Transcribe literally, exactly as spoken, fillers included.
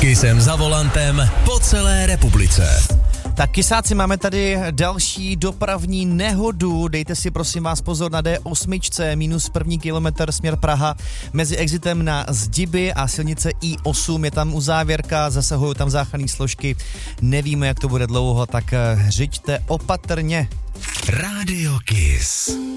Kysem za volantem po celé republice. Tak kysáci, máme tady další dopravní nehodu. Dejte si prosím vás pozor na D osm, minus první kilometr směr Praha. Mezi exitem na Zdiby a silnice I osm je tam uzávěrka, zasahují tam záchranné složky. Nevíme, jak to bude dlouho, tak řiďte opatrně. Rádio Kiss.